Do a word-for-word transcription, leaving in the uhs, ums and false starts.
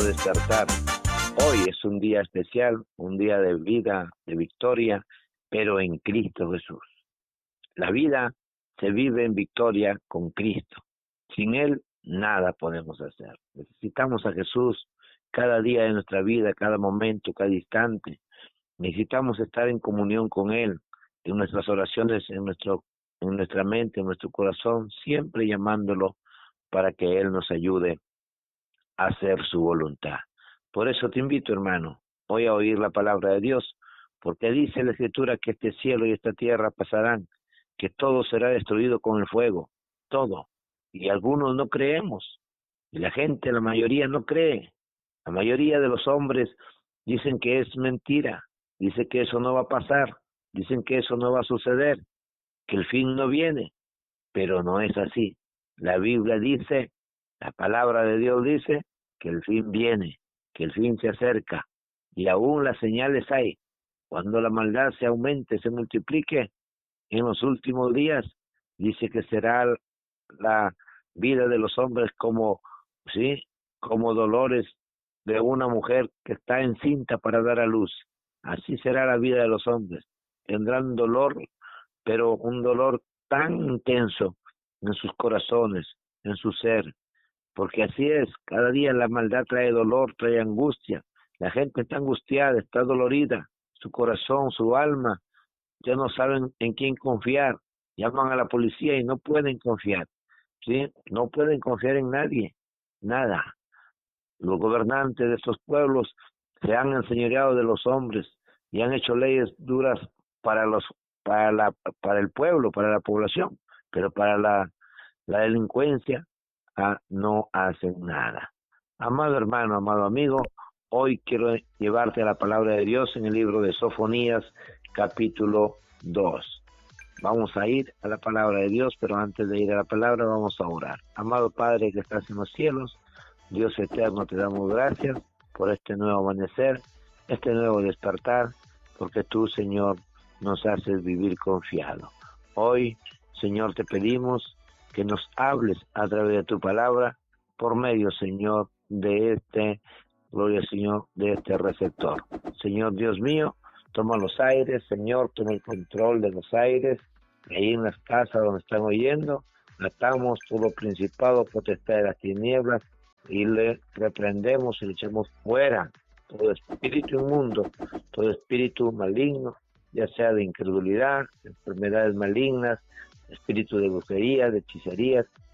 despertar. Hoy es un día especial, un día de vida, de victoria, pero en Cristo Jesús. La vida se vive en victoria con Cristo. Sin Él, nada podemos hacer. Necesitamos a Jesús cada día de nuestra vida, cada momento, cada instante. Necesitamos estar en comunión con Él, en nuestras oraciones, en nuestro, en nuestra mente, en nuestro corazón, siempre llamándolo para que Él nos ayude a hacer su voluntad. Por eso te invito, hermano, hoy a oír la palabra de Dios, porque dice la Escritura que este cielo y esta tierra pasarán, que todo será destruido con el fuego, todo. Y algunos no creemos, y la gente, la mayoría no cree. La mayoría de los hombres dicen que es mentira, dicen que eso no va a pasar, dicen que eso no va a suceder, que el fin no viene, pero no es así. La Biblia dice, la palabra de Dios dice que el fin viene, que el fin se acerca, y aún las señales hay. Cuando la maldad se aumente, se multiplique, en los últimos días, dice que será la vida de los hombres como, sí, como dolores de una mujer que está encinta para dar a luz. Así será la vida de los hombres. Tendrán dolor, pero un dolor tan intenso en sus corazones, en su ser, porque así es, cada día la maldad trae dolor, trae angustia, la gente está angustiada, está dolorida, su corazón, su alma, ya no saben en quién confiar, llaman a la policía y no pueden confiar, ¿sí? No pueden confiar en nadie, nada. Los gobernantes de estos pueblos se han enseñoreado de los hombres y han hecho leyes duras para los para la para el pueblo, para la población, pero para la, la delincuencia ah, no hacen nada. Amado hermano, amado amigo, hoy quiero llevarte a la palabra de Dios en el libro de Sofonías, capítulo dos. Vamos a ir a la palabra de Dios, pero antes de ir a la palabra vamos a orar. Amado Padre que estás en los cielos, Dios eterno, te damos gracias por este nuevo amanecer, este nuevo despertar, porque tú, Señor, nos haces vivir confiado. Hoy, Señor, te pedimos que nos hables a través de tu palabra, por medio, Señor, de este, gloria al Señor, de este receptor. Señor Dios mío, toma los aires, Señor, toma el control de los aires, ahí en las casas donde están oyendo, atamos todo principado, potestad de las tinieblas, y le reprendemos y le echamos fuera todo espíritu inmundo, todo espíritu maligno, ya sea de incredulidad, de enfermedades malignas, espíritu de brujería, de hechicerías,